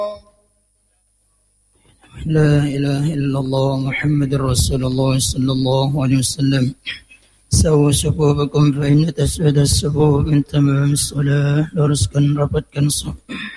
لا إله إلا الله محمد رسول الله صلى الله عليه وسلم. سووا صفوفكم فإن تسود الصفوف من تمام الصلاة. Luruskan, rapatkan saf.